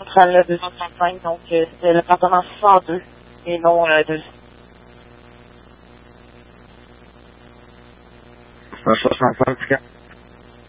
centrale 235, donc c'était l'appartement 602 et non 2. 165.